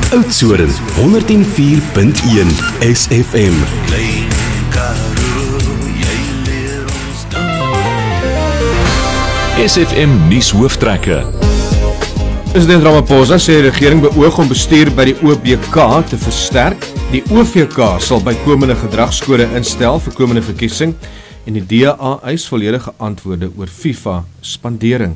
Oudtshoorn 104.1 SFM. SFM nuus hooftrekke. President Ramaphosa sê die regering beoog om bestuur by die OBK te versterk. Die OVK sal bykomende gedragskode instel vir komende verkiesing en die DA eis volledige antwoorde oor FIFA spandering.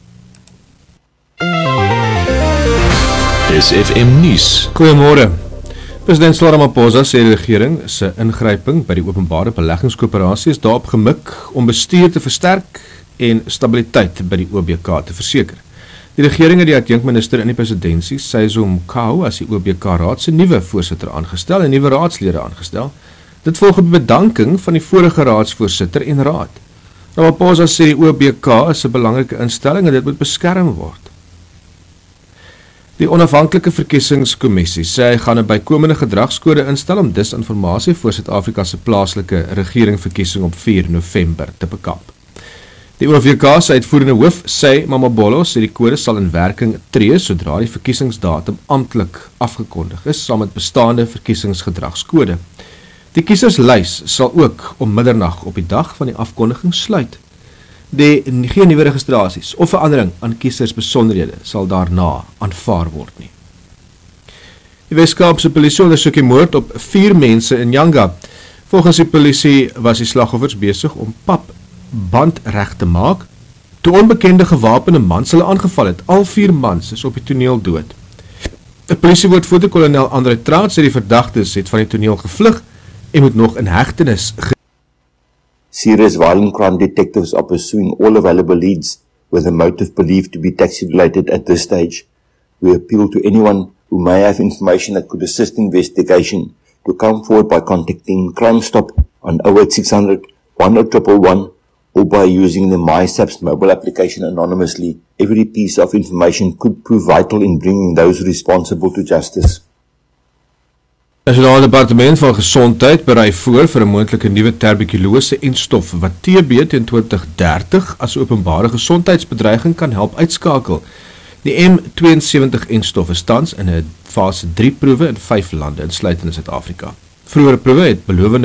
SFM nuus. Goeiemôre. President Ramaphosa sê die regering se ingryping by die openbare beleggingskoöperasie is daarop gemik om bestuur te versterk en stabiliteit by die OBK te verseker. Die regering het die adjunkminister in die presidentskap, Seizo Mkhau, as die OBK raad se nuwe voorsitter aangestel en nuwe raadslede aangestel. Dit volg op die bedanking van die vorige raadsvoorsitter en raad. Ramaphosa sê die OBK is 'n belangrike instelling en dit moet beskerm word. Die onafhanklike verkiesingskommissie sê hy gaan 'n bykomende gedragskode instel om disinformasie voor Suid-Afrika se plaaslike regeringverkiesing op 4 November te bekamp. Die OVK se uitvoerende hoof, Sy Mamabolo, sê die kode sal in werking tree sodra die verkiesingsdatum amptelik afgekondig is, saam met bestaande verkiesingsgedragskode. Die kieserslys sal ook om middernag op die dag van die afkondiging sluit. Geen nuwe registrasies of verandering aan kiesersbesonderhede sal daarna aanvaar word nie. Die Wes-Kaapse polisie ondersoek die moord op 4 mense in Yanga. Volgens die polisie was die slagoffers besig om band reg te maak toe onbekende gewapende mans hulle aangeval het. Al 4 mans is op die toneel dood. Die polisiewoordvoerder kolonel Andre Traut sê die verdagtes het van die toneel gevlug en moet nog in hegtenis. Serious violent crime detectives are pursuing all available leads with a motive believed to be taxi-related at this stage. We appeal to anyone who may have information that could assist investigation to come forward by contacting Crime Stop on 08600 10111 or by using the MySAPS mobile application anonymously. Every piece of information could prove vital in bringing those responsible to justice. Nasionale Departement van Gesondheid berei voor vir 'n moontlike nuwe tuberkulose enstof wat TB teen 2030 as openbare gesondheidsbedreiging kan help uitskakel. Die M72 enstof is tans in 'n fase 3 proewe in 5 lande, insluitend in Suid-Afrika. Vroeëre proewe het belowende